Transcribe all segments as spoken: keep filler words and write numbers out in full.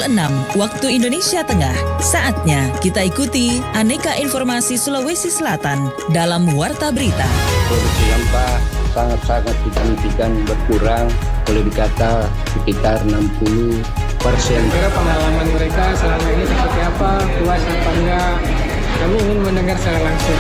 pukul enam waktu Indonesia Tengah. Saatnya kita ikuti aneka informasi Sulawesi Selatan dalam Warta Berita. Produksi sampah sangat-sangat signifikan berkurang, boleh dikata sekitar enam puluh persen. Kira pengalaman mereka selama ini seperti apa, puas apa enggak, kami ingin mendengar secara langsung.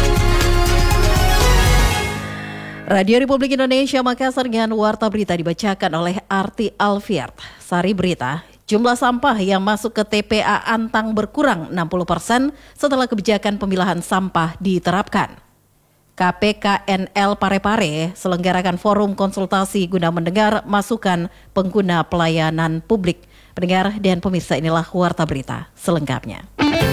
Radio Republik Indonesia Makassar dengan Warta Berita dibacakan oleh Arti Alfiard. Sari berita, jumlah sampah yang masuk ke T P A Antang berkurang enam puluh persen setelah kebijakan pemilahan sampah diterapkan. K P K N L Parepare selenggarakan forum konsultasi guna mendengar masukan pengguna pelayanan publik. Pendengar dan pemirsa, inilah Warta Berita selengkapnya.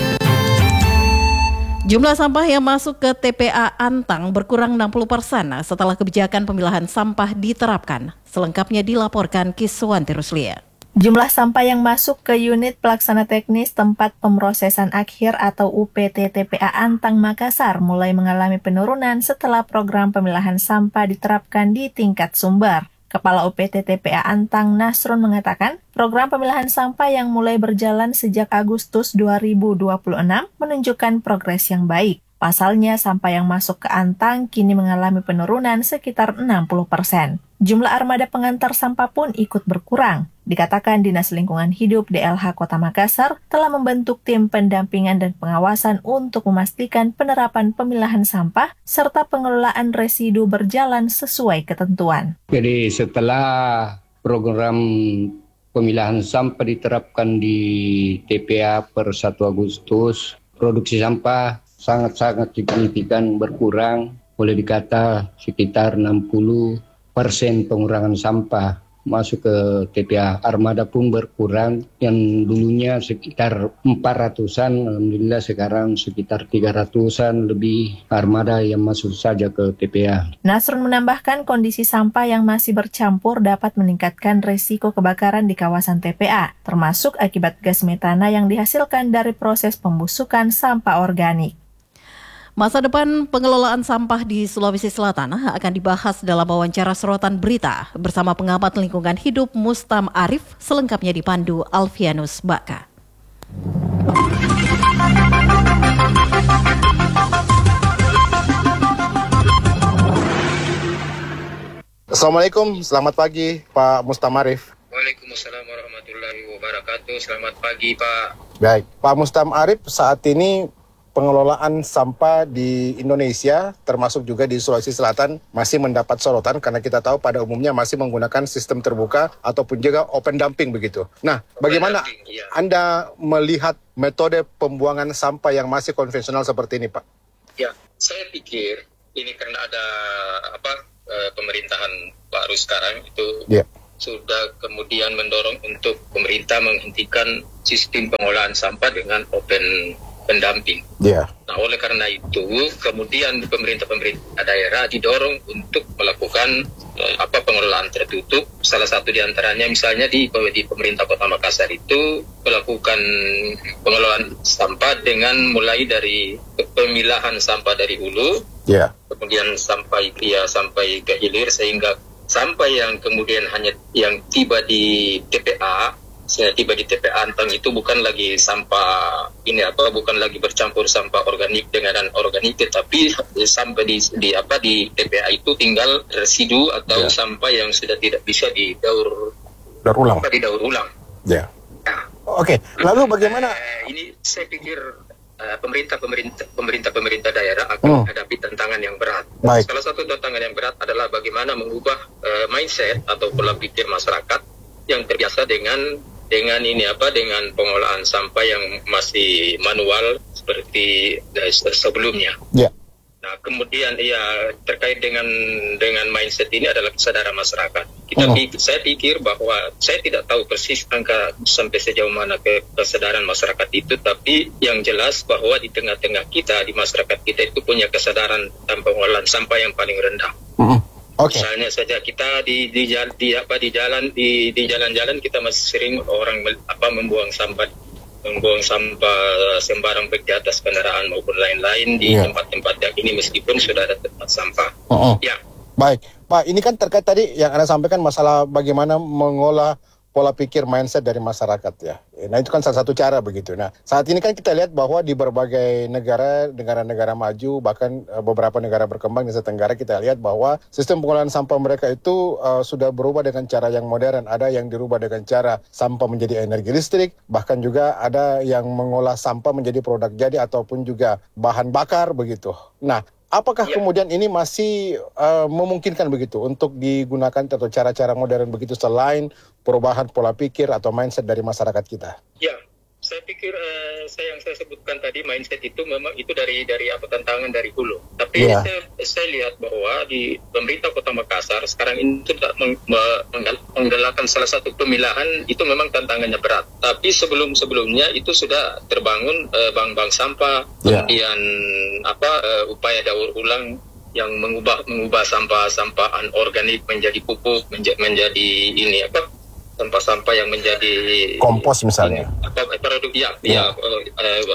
Jumlah sampah yang masuk ke T P A Antang berkurang enam puluh persen setelah kebijakan pemilahan sampah diterapkan. Selengkapnya dilaporkan Kiswanti Ruslia. Jumlah sampah yang masuk ke unit pelaksana teknis tempat pemrosesan akhir atau U P T T P A Antang Makassar mulai mengalami penurunan setelah program pemilahan sampah diterapkan di tingkat sumber. Kepala U P T T P A Antang Nasrun mengatakan, program pemilahan sampah yang mulai berjalan sejak Agustus dua ribu dua puluh enam menunjukkan progres yang baik. Pasalnya, sampah yang masuk ke Antang kini mengalami penurunan sekitar enam puluh persen. Jumlah armada pengantar sampah pun ikut berkurang. Dikatakan Dinas Lingkungan Hidup D L H Kota Makassar telah membentuk tim pendampingan dan pengawasan untuk memastikan penerapan pemilahan sampah serta pengelolaan residu berjalan sesuai ketentuan. Jadi setelah program pemilahan sampah diterapkan di T P A per satu Agustus, produksi sampah sangat-sangat signifikan berkurang, boleh dikata sekitar enam puluh persen pengurangan sampah masuk ke T P A. Armada pun berkurang, yang dulunya sekitar empat ratusan, alhamdulillah sekarang sekitar tiga ratusan lebih armada yang masuk saja ke T P A. Nasrun menambahkan kondisi sampah yang masih bercampur dapat meningkatkan risiko kebakaran di kawasan T P A, termasuk akibat gas metana yang dihasilkan dari proses pembusukan sampah organik. Masa depan pengelolaan sampah di Sulawesi Selatan akan dibahas dalam wawancara sorotan berita bersama pengamat lingkungan hidup Mustam Arif, selengkapnya dipandu Alfianus Baka. Assalamualaikum, selamat pagi Pak Mustam Arif. Waalaikumsalam warahmatullahi wabarakatuh, selamat pagi Pak. Baik, Pak Mustam Arif, saat ini pengelolaan sampah di Indonesia, termasuk juga di Sulawesi Selatan, masih mendapat sorotan karena kita tahu pada umumnya masih menggunakan sistem terbuka ataupun juga open dumping begitu. Nah, open bagaimana dumping, ya. Anda melihat metode pembuangan sampah yang masih konvensional seperti ini, Pak? Ya, saya pikir ini karena ada apa pemerintahan baru sekarang itu ya. Sudah kemudian mendorong untuk pemerintah menghentikan sistem pengolahan sampah dengan open pendamping. Yeah. Nah, oleh karena itu, kemudian pemerintah-pemerintah daerah didorong untuk melakukan eh, apa pengelolaan tertutup. Salah satu di antaranya misalnya di, di pemerintah Kota Makassar itu melakukan pengelolaan sampah dengan mulai dari pemilahan sampah dari hulu, yeah. kemudian sampai ya sampai ke hilir, sehingga sampah yang kemudian hanya yang tiba di T P A Saya tiba di T P A Antang itu bukan lagi sampah ini apa bukan lagi bercampur sampah organik dengan anorganik, tetapi sampah di, di apa di T P A itu tinggal residu atau ya. Sampah yang sudah tidak bisa didaur daur ulang. Didaur ulang. Ya. Nah, Oke. Lalu bagaimana? Uh, ini saya pikir uh, pemerintah pemerintah pemerintah pemerintah daerah akan menghadapi hmm. tantangan yang berat. Baik. Salah satu tantangan yang berat adalah bagaimana mengubah uh, mindset atau pola pikir masyarakat yang terbiasa dengan dengan ini apa dengan pengolahan sampah yang masih manual seperti sebelumnya. Ya. Nah, kemudian ya terkait dengan dengan mindset ini adalah kesadaran masyarakat. Kita oh. pikir, saya pikir bahwa saya tidak tahu persis angka sampai sejauh mana ke, kesadaran masyarakat itu, tapi yang jelas bahwa di tengah-tengah kita, di masyarakat kita itu punya kesadaran tentang pengolahan sampah yang paling rendah. Uh-huh. Okay. Misalnya saja kita di di, di apa di jalan di di jalan-jalan kita masih sering orang apa membuang sampah membuang sampah sembarang baik di atas kendaraan maupun lain-lain di yeah. tempat-tempat yang ini meskipun sudah ada tempat sampah. Uh-uh. Ya. Baik, Pak, ini kan terkait tadi yang Anda sampaikan masalah bagaimana mengolah pola pikir mindset dari masyarakat ya. Nah itu kan salah satu cara begitu. Nah saat ini kan kita lihat bahwa di berbagai negara, negara-negara maju, bahkan uh, beberapa negara berkembang di Asia Tenggara, kita lihat bahwa sistem pengolahan sampah mereka itu uh, sudah berubah dengan cara yang modern. Ada yang dirubah dengan cara sampah menjadi energi listrik, bahkan juga ada yang mengolah sampah menjadi produk jadi ataupun juga bahan bakar begitu. Nah, apakah ya. kemudian ini masih uh, memungkinkan begitu untuk digunakan atau cara-cara modern begitu selain perubahan pola pikir atau mindset dari masyarakat kita? Ya, saya pikir uh, saya yang saya sebutkan tadi mindset itu memang itu dari dari apa tantangan dari hulu. Tapi ya. saya, saya lihat bahwa di pemerintah Kota Makassar sekarang ini sudah meng, menggalakkan salah satu pemilahan itu memang tantangannya berat. Tapi sebelum-sebelumnya itu sudah terbangun uh, bank-bank sampah, ya. kemudian apa uh, upaya daur ulang yang mengubah mengubah sampah-sampah anorganik menjadi pupuk, menja, menjadi ini apa sampah-sampah yang menjadi kompos misalnya. Ini, apa produk ya, ya, ya uh, uh,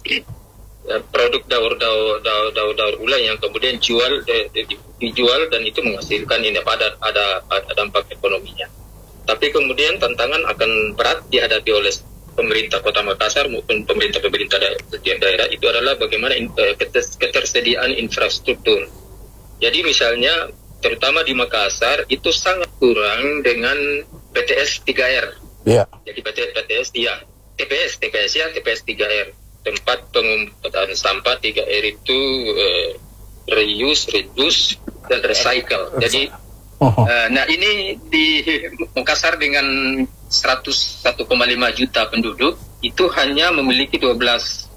uh, produk daur daur daur daur daur ulang yang kemudian jual uh, dijual dan itu menghasilkan ini ada ada ada dampak ekonominya. Tapi kemudian tantangan akan berat dihadapi oleh pemerintah Kota Makassar maupun pemerintah-pemerintah daerah itu adalah bagaimana ketersediaan infrastruktur. Jadi misalnya terutama di Makassar itu sangat kurang dengan P T S tiga R. Yeah. Jadi P T S ya, T P S, T P S ya, T P S tiga R. Tempat pengumpulan sampah tiga R itu uh, reuse, reduce dan recycle. Jadi Uh-huh. Uh, nah ini di Makassar dengan seratus satu koma lima juta penduduk itu hanya memiliki dua belas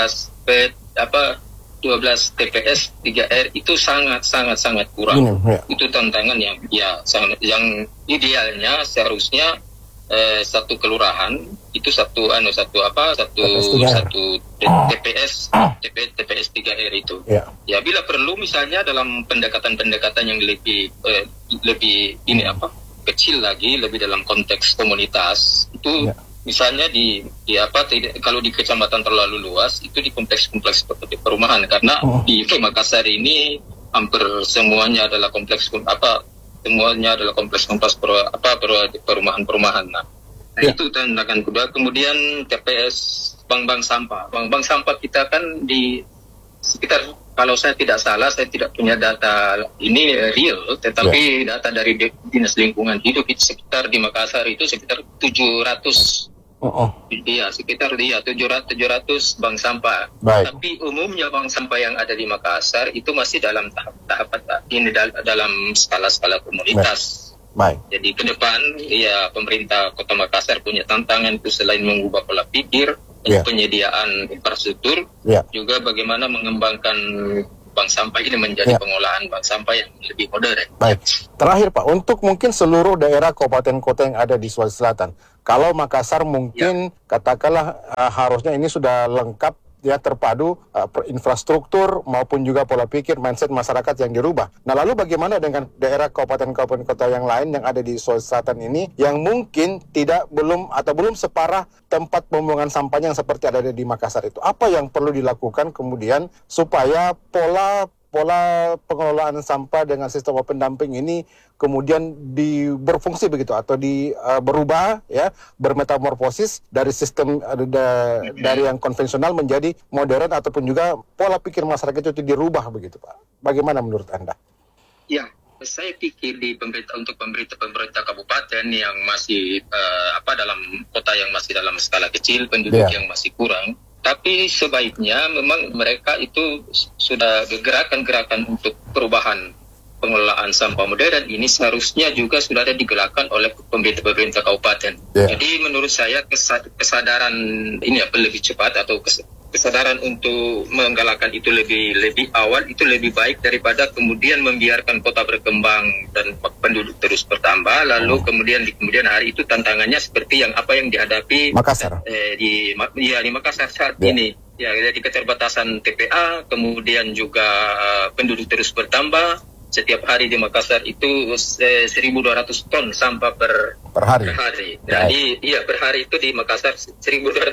P, apa dua belas T P S tiga R itu sangat sangat sangat kurang. Ini, ya. Itu tantangan yang ya sangat, yang idealnya seharusnya eh, satu kelurahan itu satu anu satu apa satu satu T P S T P S tiga R itu. Ya. Ya bila perlu misalnya dalam pendekatan-pendekatan yang lebih eh, lebih ini apa kecil lagi, lebih dalam konteks komunitas itu. Ya. Misalnya di, di apa tidak, kalau di kecamatan terlalu luas itu di kompleks-kompleks perumahan karena oh. di Makassar ini hampir semuanya adalah kompleks apa semuanya adalah kompleks-kompleks per, apa perumahan-perumahan. Nah, ya. Itu tantangan kedua. Kemudian T P S bank-bank sampah. Bank-bank sampah kita kan di sekitar, kalau saya tidak salah, saya tidak punya data ini real, tetapi ya. Data dari Dinas Lingkungan Hidup itu sekitar di Makassar itu sekitar tujuh ratus. Oh, oh. Iya, sekitar dia tujuh ratus bank sampah. Baik. Tapi umumnya bank sampah yang ada di Makassar itu masih dalam tahap-tahap ini dalam skala-skala komunitas. Baik. Jadi ke depan ya pemerintah Kota Makassar punya tantangan itu selain mengubah pola pikir, yeah. penyediaan infrastruktur, yeah. juga bagaimana mengembangkan bank sampah ini menjadi yeah. pengolahan bank sampah yang lebih modern. Baik. Terakhir Pak, untuk mungkin seluruh daerah kabupaten kota yang ada di Sulawesi Selatan, kalau Makassar mungkin yeah. katakanlah uh, harusnya ini sudah lengkap ya terpadu uh, infrastruktur maupun juga pola pikir mindset masyarakat yang dirubah. Nah lalu bagaimana dengan daerah kabupaten-kabupaten kota yang lain yang ada di Sulawesi Selatan ini yang mungkin tidak belum atau belum separah tempat pembuangan sampahnya yang seperti ada di Makassar itu? Apa yang perlu dilakukan kemudian supaya pola pola pengelolaan sampah dengan sistem open dumping ini kemudian di berfungsi begitu atau di uh, berubah ya bermetamorfosis dari sistem uh, da, dari yang konvensional menjadi modern ataupun juga pola pikir masyarakat itu dirubah begitu Pak. Bagaimana menurut Anda? Ya, saya pikir di pemerintah untuk pemerintah pemerintah kabupaten yang masih uh, apa dalam kota yang masih dalam skala kecil, penduduk yeah. yang masih kurang. Tapi sebaiknya memang mereka itu sudah gerakan-gerakan untuk perubahan pengelolaan sampah modern ini seharusnya juga sudah ada digerakkan oleh pemerintah-pemerintah kabupaten. Yeah. Jadi menurut saya kesadaran ini apa lebih cepat atau kesadaran untuk menggalakkan itu lebih lebih awal itu lebih baik daripada kemudian membiarkan kota berkembang dan penduduk terus bertambah lalu oh. kemudian di kemudian hari itu tantangannya seperti yang apa yang dihadapi Makassar. Eh, di ya di Makassar saat yeah. ini ya jadi keterbatasan T P A kemudian juga uh, penduduk terus bertambah. Setiap hari di Makassar itu eh, seribu dua ratus ton sampah per, per hari. Per hari. Jadi iya per hari itu di Makassar seribu dua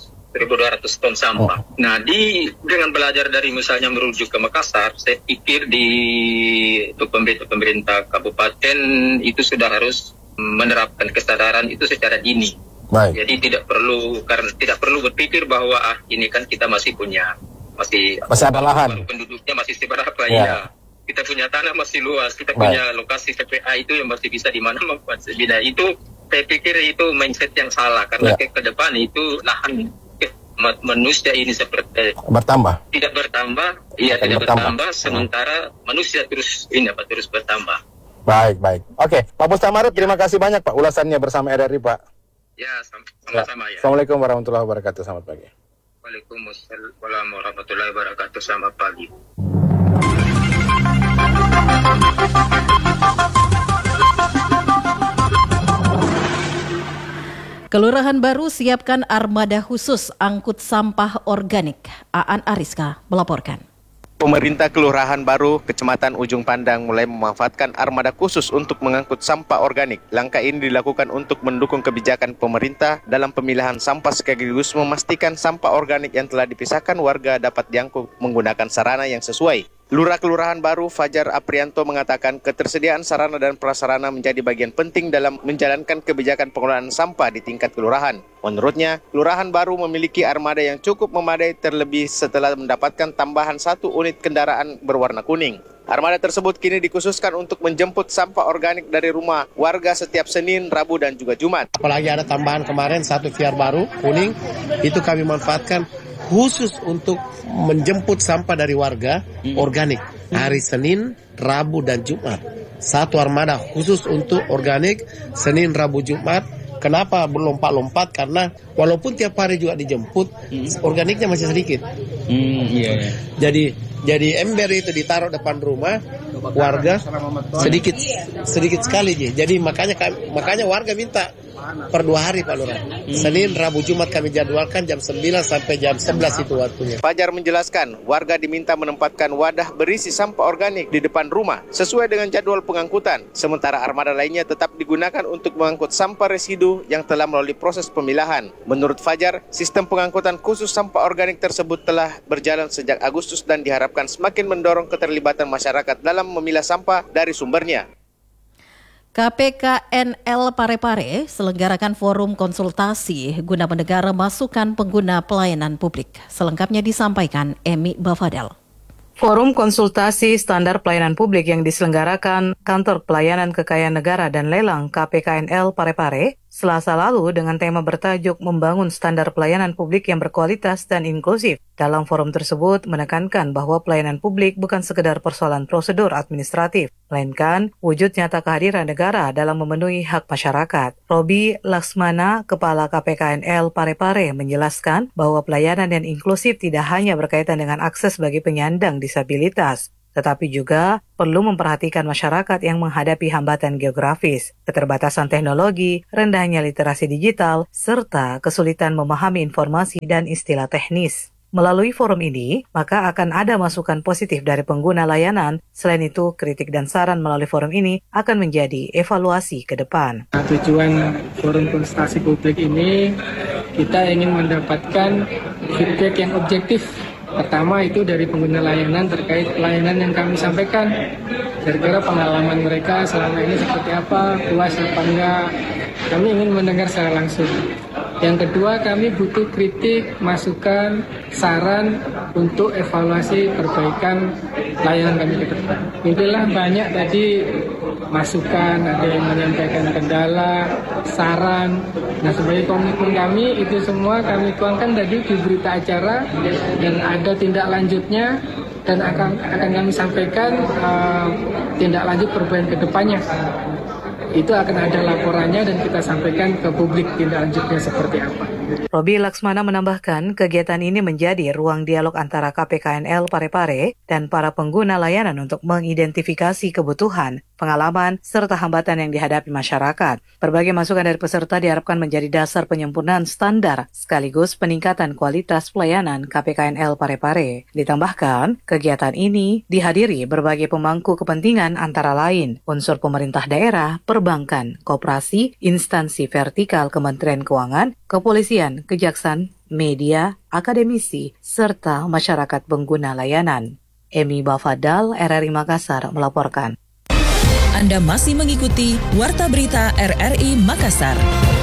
ratus ton sampah. Oh. Nah, di dengan belajar dari misalnya merujuk ke Makassar, saya pikir di untuk pemerintah pemerintah kabupaten itu sudah harus menerapkan kesadaran itu secara dini. Baik. Jadi tidak perlu karena tidak perlu berpikir bahwa ah ini kan kita masih punya masih masih ada lahan, penduduknya masih seberapa ya. ya. Kita punya tanah masih luas, kita Baik. punya lokasi T P A itu yang masih bisa di mana membuat sebida. Itu saya pikir itu mindset yang salah karena ya. ke, ke depan itu lahan eh, manusia ini seperti bertambah. tidak bertambah, iya Akan tidak bertambah. bertambah, sementara manusia terus ini apa terus bertambah. Baik, baik. Oke, Pak Mustamarif, terima kasih banyak Pak ulasannya bersama R R I, Pak. Ya, sama-sama ya. Assalamualaikum warahmatullahi wabarakatuh. Selamat pagi. Waalaikumsalam warahmatullahi wabarakatuh. Selamat pagi. Kelurahan baru siapkan armada khusus angkut sampah organik. Aan Ariska melaporkan. Pemerintah Kelurahan Baru, Kecamatan Ujung Pandang mulai memanfaatkan armada khusus untuk mengangkut sampah organik. Langkah ini dilakukan untuk mendukung kebijakan pemerintah dalam pemilahan sampah sekaligus memastikan sampah organik yang telah dipisahkan warga dapat diangkut menggunakan sarana yang sesuai. Lurah Kelurahan Baru Fajar Aprianto mengatakan ketersediaan sarana dan prasarana menjadi bagian penting dalam menjalankan kebijakan pengelolaan sampah di tingkat kelurahan. Menurutnya, Kelurahan Baru memiliki armada yang cukup memadai terlebih setelah mendapatkan tambahan satu unit kendaraan berwarna kuning. Armada tersebut kini dikhususkan untuk menjemput sampah organik dari rumah warga setiap Senin, Rabu, dan juga Jumat. Apalagi ada tambahan kemarin satu V R baru kuning, itu kami manfaatkan khusus untuk menjemput sampah dari warga hmm. organik hari Senin, Rabu, dan Jumat. Satu armada khusus untuk organik Senin, Rabu, Jumat. Kenapa berlompat-lompat? Karena walaupun tiap hari juga dijemput, hmm. organiknya masih sedikit. Hmm, yeah. Jadi jadi ember itu ditaruh depan rumah warga sedikit sedikit sekali je. Jadi makanya makanya warga minta per dua hari Pak Lurah. Hmm. Senin, Rabu, Jumat kami jadwalkan jam sembilan sampai jam sebelas itu waktunya. Fajar menjelaskan, warga diminta menempatkan wadah berisi sampah organik di depan rumah sesuai dengan jadwal pengangkutan. Sementara armada lainnya tetap digunakan untuk mengangkut sampah residu yang telah melalui proses pemilahan. Menurut Fajar, sistem pengangkutan khusus sampah organik tersebut telah berjalan sejak Agustus dan diharapkan semakin mendorong keterlibatan masyarakat dalam memilah sampah dari sumbernya. K P K N L Parepare selenggarakan forum konsultasi guna mendengar masukan pengguna pelayanan publik. Selengkapnya disampaikan Emi Bafadal. Forum konsultasi standar pelayanan publik yang diselenggarakan Kantor Pelayanan Kekayaan Negara dan Lelang K P K N L Parepare Selasa lalu dengan tema bertajuk Membangun Standar Pelayanan Publik yang Berkualitas dan Inklusif. Dalam forum tersebut menekankan bahwa pelayanan publik bukan sekedar persoalan prosedur administratif, melainkan wujud nyata kehadiran negara dalam memenuhi hak masyarakat. Robi Laksmana, Kepala K P K N L Parepare, menjelaskan bahwa pelayanan yang inklusif tidak hanya berkaitan dengan akses bagi penyandang disabilitas, tetapi juga perlu memperhatikan masyarakat yang menghadapi hambatan geografis, keterbatasan teknologi, rendahnya literasi digital, serta kesulitan memahami informasi dan istilah teknis. Melalui forum ini, maka akan ada masukan positif dari pengguna layanan. Selain itu, kritik dan saran melalui forum ini akan menjadi evaluasi ke depan. Nah, tujuan forum konsultasi publik ini, kita ingin mendapatkan feedback yang objektif. Pertama itu dari pengguna layanan terkait pelayanan yang kami sampaikan. Kira-kira pengalaman mereka selama ini seperti apa, puas apa enggak. Kami ingin mendengar secara langsung. Yang kedua, kami butuh kritik, masukan, saran untuk evaluasi perbaikan layanan kami ke depan. Itulah banyak tadi masukan, ada yang menyampaikan kendala, saran. Nah, sebagai komitmen kami, itu semua kami tuangkan tadi di berita acara dan ada tindak lanjutnya dan akan akan kami sampaikan uh, tindak lanjut perbaikan ke depannya. Itu akan ada laporannya dan kita sampaikan ke publik tindak lanjutnya seperti apa. Robi Laksmana menambahkan kegiatan ini menjadi ruang dialog antara K P K N L Parepare dan para pengguna layanan untuk mengidentifikasi kebutuhan, pengalaman, serta hambatan yang dihadapi masyarakat. Berbagai masukan dari peserta diharapkan menjadi dasar penyempurnaan standar sekaligus peningkatan kualitas pelayanan K P K N L Parepare. Ditambahkan, kegiatan ini dihadiri berbagai pemangku kepentingan antara lain unsur pemerintah daerah, perbankan, koperasi, instansi vertikal Kementerian Keuangan, kepolisian, kejaksaan, media, akademisi, serta masyarakat pengguna layanan. Emi Bafadal, R R I Makassar melaporkan. Anda masih mengikuti Warta Berita R R I Makassar.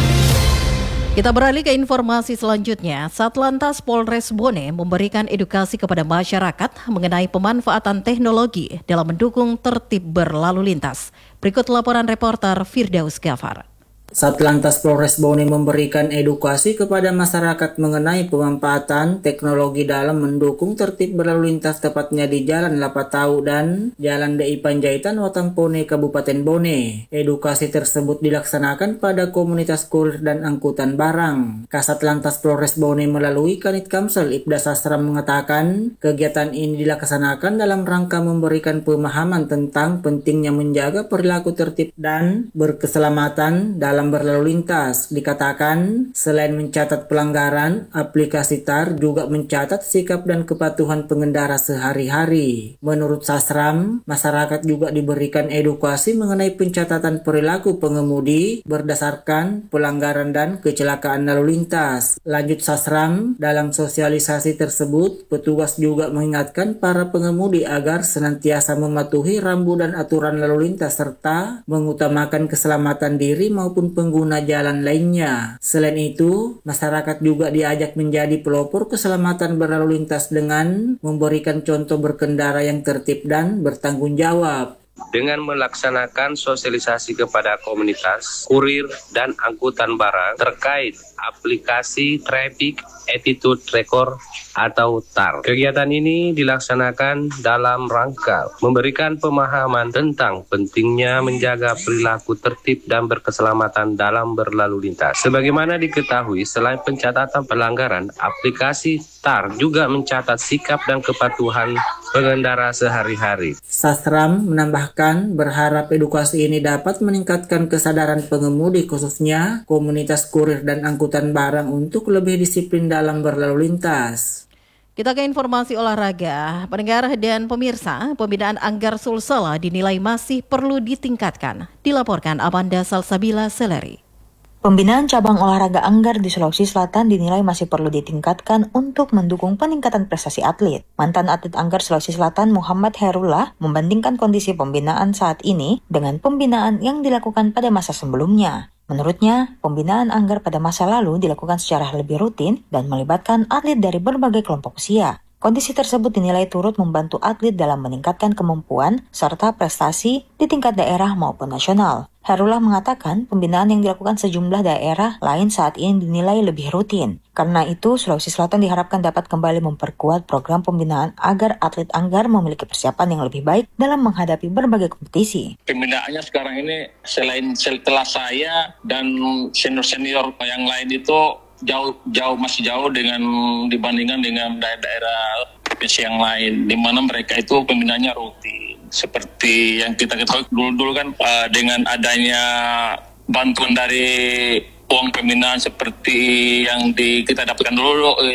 Kita beralih ke informasi selanjutnya. Satlantas Polres Bone memberikan edukasi kepada masyarakat mengenai pemanfaatan teknologi dalam mendukung tertib berlalu lintas. Berikut laporan reporter Firdaus Gafar. Satlantas Polres Bone memberikan edukasi kepada masyarakat mengenai pemanfaatan teknologi dalam mendukung tertib berlalu lintas, tepatnya di Jalan Lapatau dan Jalan D I Panjaitan Watampone, Kabupaten Bone. Edukasi tersebut dilaksanakan pada komunitas kurir dan angkutan barang. Kasat Lantas Polres Bone melalui Kanit Kamsel Ibda Sastram mengatakan kegiatan ini dilaksanakan dalam rangka memberikan pemahaman tentang pentingnya menjaga perilaku tertib dan berkeselamatan dalam Dalam berlalu lintas. Dikatakan selain mencatat pelanggaran, aplikasi T A R juga mencatat sikap dan kepatuhan pengendara sehari-hari. Menurut Sastram, masyarakat juga diberikan edukasi mengenai pencatatan perilaku pengemudi berdasarkan pelanggaran dan kecelakaan lalu lintas. Lanjut Sastram, dalam sosialisasi tersebut, petugas juga mengingatkan para pengemudi agar senantiasa mematuhi rambu dan aturan lalu lintas serta mengutamakan keselamatan diri maupun pengguna jalan lainnya. Selain itu, masyarakat juga diajak menjadi pelopor keselamatan berlalu lintas dengan memberikan contoh berkendara yang tertib dan bertanggung jawab. Dengan melaksanakan sosialisasi kepada komunitas, kurir, dan angkutan barang terkait aplikasi Traffic Attitude Record atau T A R. Kegiatan ini dilaksanakan dalam rangka memberikan pemahaman tentang pentingnya menjaga perilaku tertib dan berkeselamatan dalam berlalu lintas. Sebagaimana diketahui, selain pencatatan pelanggaran, aplikasi T A R juga mencatat sikap dan kepatuhan pengendara sehari-hari. Sastram menambahkan berharap edukasi ini dapat meningkatkan kesadaran pengemudi khususnya komunitas kurir dan angkutan barang untuk lebih disiplin dalam berlalu lintas. Kita ke informasi olahraga. Pendengar dan pemirsa, pembinaan Anggar Sulsel dinilai masih perlu ditingkatkan. Dilaporkan Amanda Salsabila Seleri. Pembinaan cabang olahraga Anggar di Sulawesi Selatan dinilai masih perlu ditingkatkan untuk mendukung peningkatan prestasi atlet. Mantan atlet Anggar Sulawesi Selatan Muhammad Herullah membandingkan kondisi pembinaan saat ini dengan pembinaan yang dilakukan pada masa sebelumnya. Menurutnya, pembinaan Anggar pada masa lalu dilakukan secara lebih rutin dan melibatkan atlet dari berbagai kelompok usia. Kondisi tersebut dinilai turut membantu atlet dalam meningkatkan kemampuan serta prestasi di tingkat daerah maupun nasional. Herullah mengatakan pembinaan yang dilakukan sejumlah daerah lain saat ini dinilai lebih rutin. Karena itu, Sulawesi Selatan diharapkan dapat kembali memperkuat program pembinaan agar atlet Anggar memiliki persiapan yang lebih baik dalam menghadapi berbagai kompetisi. Pembinaannya sekarang ini selain setelah saya dan senior-senior yang lain itu jauh jauh masih jauh dengan dibandingkan dengan daerah-daerah provinsi yang lain, di mana mereka itu pembinaannya rutin. Seperti yang kita ketahui dulu-dulu kan uh, dengan adanya bantuan dari uang pembinaan seperti yang di, kita dapatkan dulu